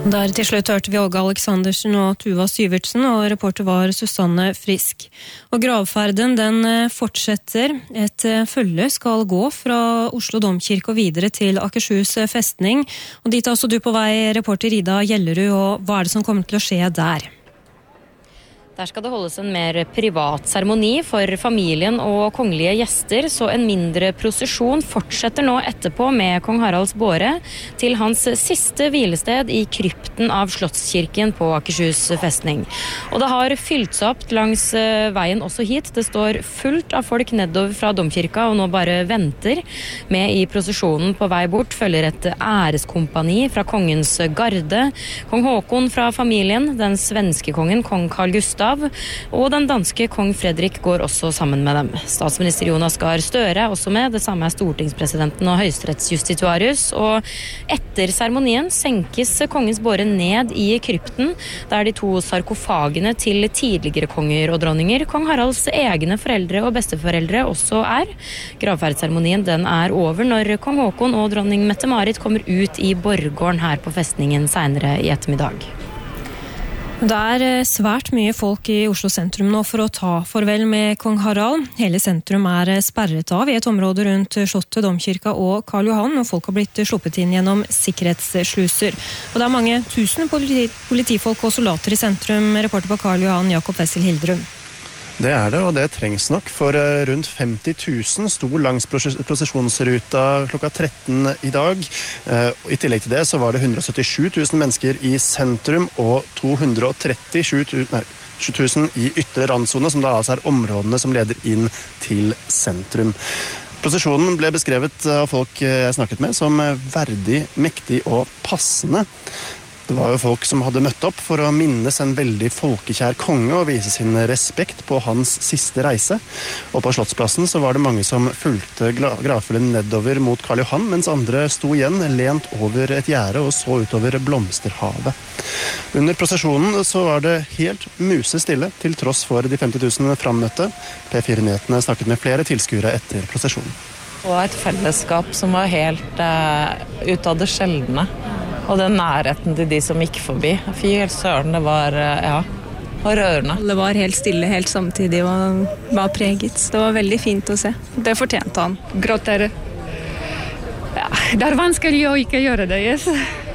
Der til slutt hørte vi Åge Aleksandersen og Tuva Syvertsen, og reporter var Susanne Frisk. Og gravferden den fortsetter. Et følge skal gå fra Oslo Domkirke og videre til Akershus festning. Og dit er også du på vei, reporter Ida Gjellerud, og hva er det som kommer til å skje der? Der skal det holdes en mer privat seremoni for familien og kongelige gjester, så en mindre prosesjon fortsetter nå etterpå med kong Haralds båre til hans siste hvilested i krypten av Slottskirken på Akershus festning. Og det har fylt seg opp langs veien også hit. Det står fullt av folk nedover fra domkirka og nå bare venter. Med i prosesjonen på vei bort følger et æreskompani fra kongens garde, kong Håkon fra familien, den svenske kongen, kong Carl Gustav, og den danske kong Fredrik går også sammen med dem. Statsminister Jonas Gahr Støre er også med, det samme er stortingspresidenten og høyesterettsjustitiarius, og etter seremonien senkes kongens båre ned i krypten, der de to sarkofagene til tidligere konger og dronninger, kong Haralds egne foreldre og besteforeldre også er. Gravferdsseremonien den er over når kong Håkon og dronning Mette-Marit kommer ut i borggården her på festningen senere i ettermiddag. Det er svært mye folk i Oslo sentrum nå for å ta farvel med kong Harald. Hele sentrum er sperret av i et område rundt Slottet, Domkirka og Karl Johan, og folk har blitt sluppet inn gjennom sikkerhetssluser. Og det er mange tusen politifolk og soldater i sentrum. Reporter på Karl Johan, Jakob Wessel Hildrum. Det er det, og det trengs nok, for rundt 50 000 sto langs prosesjonsruta klokka 13 i dag. I tillegg til det så var det 177 000 mennesker i sentrum og 237 000 i ytre randzone, som da altså er områdene som leder inn til sentrum. Prosesjonen ble beskrevet av folk jeg snakket med som verdig, mektig og passende. Det var jo folk som hadde møtt opp for å minnes en veldig folkekjær konge og vise sin respekt på hans siste reise. Og på Slottsplassen så var det mange som fulgte gravfølgen nedover mot Karl Johan, mens andre sto igjen lent over et gjerde og så utover blomsterhavet. Under prosesjonen så var det helt musestille til tross for de 50 000 frammøtte. P4-nyhetene snakket med flere tilskuere etter prosesjonen. Det var et fellesskap som var helt ut av det sjeldne. Og den nærheten til de som gikk forbi. Fy søren, det var rørende. Alle var helt stille, helt samtidig og var preget. Det var veldig fint å se. Det fortjente han. Gråter. Ja, det er vanskelig å ikke gjøre det, yes.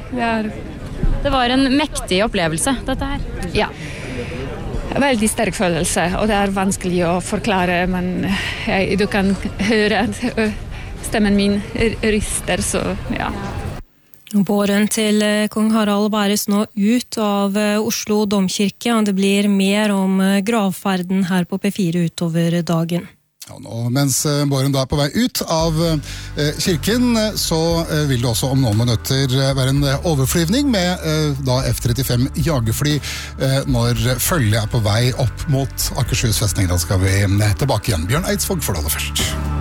Det var en mektig opplevelse, dette her. Ja. Veldig sterk følelse, og det er vanskelig å forklare, men du kan høre stemmen min rister, så ja. Båren til kong Harald bæres nå ut av Oslo Domkirke, og det blir mer om gravferden her på P4 utover dagen. Ja, nå, mens båren da er på vei ut av kirken, så vil det også om noen minutter være en overflyvning med da F-35 jagerfly når følget er på vei opp mot Akershus festning. Da skal vi tilbake igjen. Bjørn Eidsvåg for det aller først.